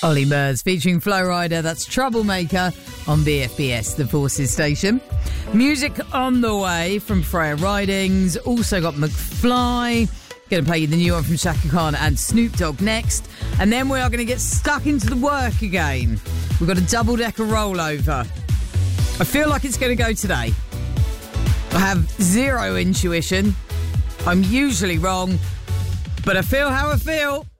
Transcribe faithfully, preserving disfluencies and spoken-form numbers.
Ollie Murs featuring Flow Rider. That's Troublemaker on B F B S, the Forces station. Music on the way from Freya Ridings. Also got McFly. Going to play you the new one from Shaka Khan and Snoop Dogg next. And then we are going to get stuck into the work again. We've got a double-decker rollover. I feel like it's going to go today. I have zero intuition. I'm usually wrong, but I feel how I feel.